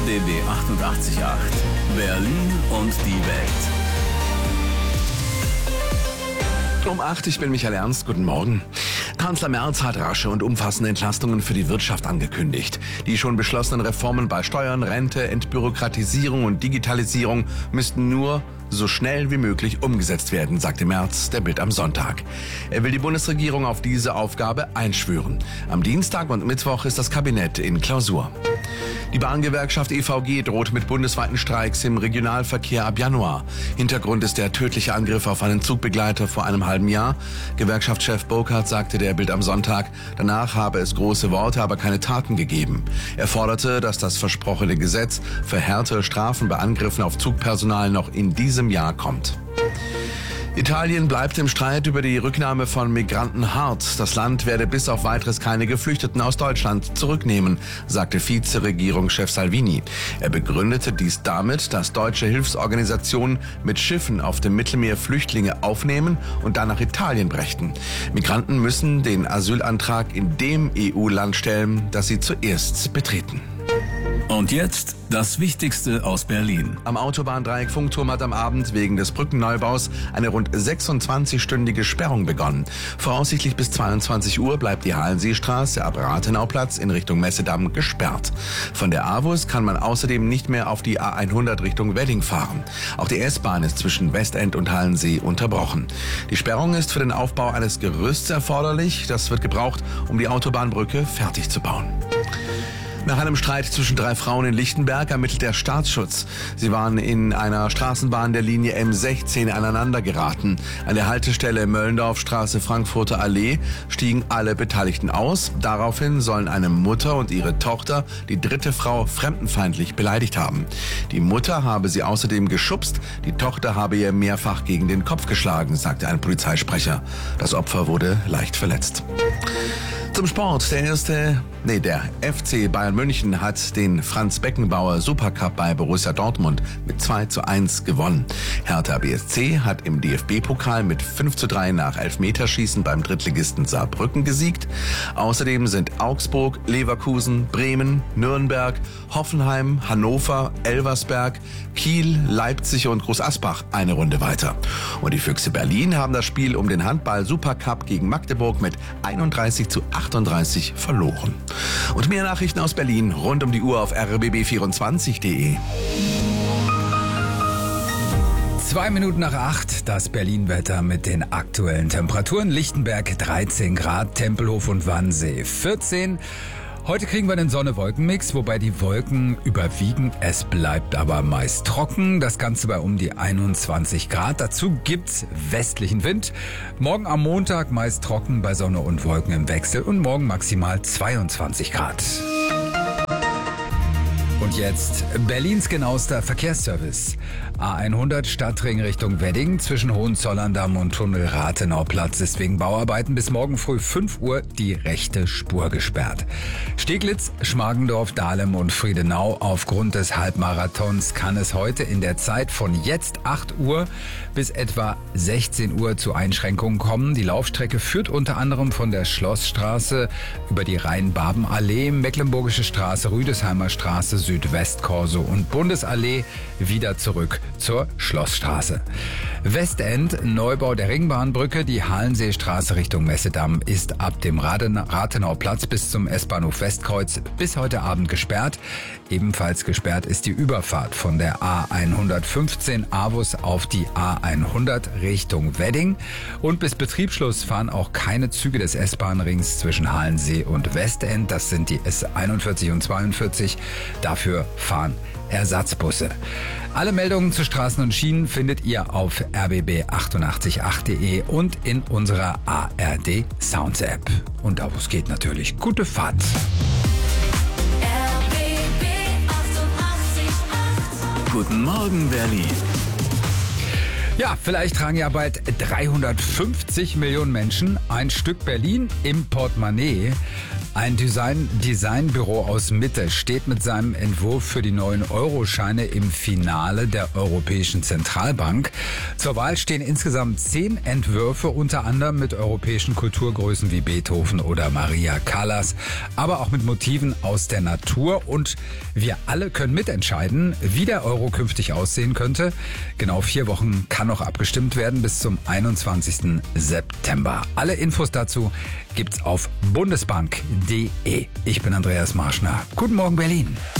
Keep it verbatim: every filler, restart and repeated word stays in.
B achtundachtzig Komma acht. Berlin und die Welt. Um acht, ich bin Michael Ernst, guten Morgen. Kanzler Merz hat rasche und umfassende Entlastungen für die Wirtschaft angekündigt. Die schon beschlossenen Reformen bei Steuern, Rente, Entbürokratisierung und Digitalisierung müssten nur so schnell wie möglich umgesetzt werden, sagte Merz der Bild am Sonntag. Er will die Bundesregierung auf diese Aufgabe einschwören. Am Dienstag und Mittwoch ist das Kabinett in Klausur. Die Bahngewerkschaft E V G droht mit bundesweiten Streiks im Regionalverkehr ab Januar. Hintergrund ist der tödliche Angriff auf einen Zugbegleiter vor einem halben Jahr. Gewerkschaftschef Burkhardt sagte der Bild am Sonntag, danach habe es große Worte, aber keine Taten gegeben. Er forderte, dass das versprochene Gesetz für härtere Strafen bei Angriffen auf Zugpersonal noch in diesem Jahr kommt. Italien bleibt im Streit über die Rücknahme von Migranten hart. Das Land werde bis auf Weiteres keine Geflüchteten aus Deutschland zurücknehmen, sagte Vizeregierungschef Salvini. Er begründete dies damit, dass deutsche Hilfsorganisationen mit Schiffen auf dem Mittelmeer Flüchtlinge aufnehmen und dann nach Italien brächten. Migranten müssen den Asylantrag in dem E U-Land stellen, das sie zuerst betreten. Und jetzt das Wichtigste aus Berlin. Am Autobahndreieck Funkturm hat am Abend wegen des Brückenneubaus eine rund sechsundzwanzig-stündige Sperrung begonnen. Voraussichtlich bis zweiundzwanzig Uhr bleibt die Hallenseestraße ab Rathenauplatz in Richtung Messedamm gesperrt. Von der A W U S kann man außerdem nicht mehr auf die A hundert Richtung Wedding fahren. Auch die S-Bahn ist zwischen Westend und Hallensee unterbrochen. Die Sperrung ist für den Aufbau eines Gerüsts erforderlich. Das wird gebraucht, um die Autobahnbrücke fertig zu bauen. Nach einem Streit zwischen drei Frauen in Lichtenberg ermittelt der Staatsschutz. Sie waren in einer Straßenbahn der Linie M sechzehn aneinander geraten. An der Haltestelle Möllendorfstraße Frankfurter Allee stiegen alle Beteiligten aus. Daraufhin sollen eine Mutter und ihre Tochter die dritte Frau fremdenfeindlich beleidigt haben. Die Mutter habe sie außerdem geschubst, die Tochter habe ihr mehrfach gegen den Kopf geschlagen, sagte ein Polizeisprecher. Das Opfer wurde leicht verletzt. Zum Sport. Der erste, nee, der F C Bayern München hat den Franz-Beckenbauer Supercup bei Borussia Dortmund mit zwei zu eins gewonnen. Hertha B S C hat im D F B-Pokal mit fünf zu drei nach Elfmeterschießen beim Drittligisten Saarbrücken gesiegt. Außerdem sind Augsburg, Leverkusen, Bremen, Nürnberg, Hoffenheim, Hannover, Elversberg, Kiel, Leipzig und Großasbach eine Runde weiter. Und die Füchse Berlin haben das Spiel um den Handball-Supercup gegen Magdeburg mit einunddreißig zu achtunddreißig verloren. Und mehr Nachrichten aus Berlin rund um die Uhr auf r b b vierundzwanzig punkt de. Zwei Minuten nach acht, das Berlin-Wetter mit den aktuellen Temperaturen. Lichtenberg dreizehn Grad, Tempelhof und Wannsee vierzehn. Heute kriegen wir den Sonne-Wolken-Mix, wobei die Wolken überwiegen. Es bleibt aber meist trocken. Das Ganze bei um die einundzwanzig Grad. Dazu gibt's westlichen Wind. Morgen am Montag meist trocken bei Sonne und Wolken im Wechsel und morgen maximal zweiundzwanzig Grad. Und jetzt Berlins genauester Verkehrsservice. A hundert Stadtring Richtung Wedding zwischen Hohenzollern-Damm und Tunnel Rathenauplatz ist wegen Bauarbeiten bis morgen früh fünf Uhr die rechte Spur gesperrt. Steglitz, Schmargendorf, Dahlem und Friedenau. Aufgrund des Halbmarathons kann es heute in der Zeit von jetzt acht Uhr bis etwa sechzehn Uhr zu Einschränkungen kommen. Die Laufstrecke führt unter anderem von der Schlossstraße über die Rhein-Baben-Allee, Mecklenburgische Straße, Rüdesheimer Straße, Südwestkorso und Bundesallee wieder zurück zur Schlossstraße. Westend, Neubau der Ringbahnbrücke, die Hallenseestraße Richtung Messedamm ist ab dem Rathenauplatz bis zum S-Bahnhof Westkreuz bis heute Abend gesperrt. Ebenfalls gesperrt ist die Überfahrt von der A hundertfünfzehn A W U S auf die A hundert Richtung Wedding. Und bis Betriebsschluss fahren auch keine Züge des S-Bahn-Rings zwischen Hallensee und Westend. Das sind die S einundvierzig und zweiundvierzig. Dafür fahren Ersatzbusse. Alle Meldungen zu Straßen und Schienen findet ihr auf r b b achtundachtzig punkt acht punkt de und in unserer A R D Sounds App. Und da wo es geht natürlich, gute Fahrt. R B B achtundachtzig Komma acht. Guten Morgen, Berlin. Ja, vielleicht tragen ja bald dreihundertfünfzig Millionen Menschen ein Stück Berlin im Portemonnaie. Ein Design Designbüro aus Mitte steht mit seinem Entwurf für die neuen Euroscheine im Finale der Europäischen Zentralbank. Zur Wahl stehen insgesamt zehn Entwürfe, unter anderem mit europäischen Kulturgrößen wie Beethoven oder Maria Callas, aber auch mit Motiven aus der Natur. Und wir alle können mitentscheiden, wie der Euro künftig aussehen könnte. Genau vier Wochen kann noch abgestimmt werden bis zum einundzwanzigsten September. Alle Infos dazu gibt's auf bundesbank punkt de. Ich bin Andreas Marschner. Guten Morgen, Berlin.